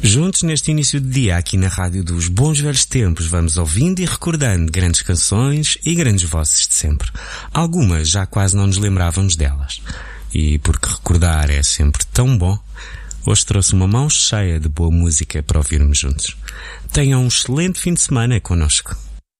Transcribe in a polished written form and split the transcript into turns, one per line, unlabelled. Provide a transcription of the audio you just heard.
Juntos neste início de dia aqui na Rádio dos Bons Velhos Tempos vamos ouvindo e recordando grandes canções e grandes vozes de sempre. Algumas já quase não nos lembrávamos delas. E porque recordar é sempre tão bom, hoje trouxe uma mão cheia de boa música para ouvirmos juntos. Tenham um excelente fim de semana connosco.